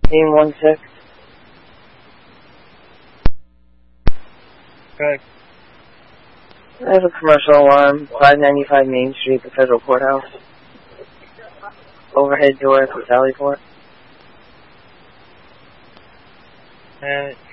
Team 1-6. Correct. There's a commercial alarm, 595 Main Street, the Federal Courthouse. Overhead door at the Sallyport.